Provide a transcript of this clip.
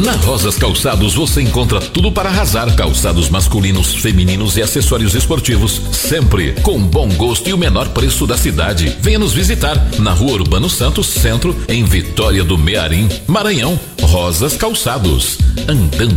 Na Rosas Calçados você encontra tudo para arrasar: calçados masculinos, femininos e acessórios esportivos, sempre com bom gosto e o menor preço da cidade. Venha nos visitar na Rua Urbano Santos, Centro, em Vitória do Mearim, Maranhão. Rosas Calçados, andando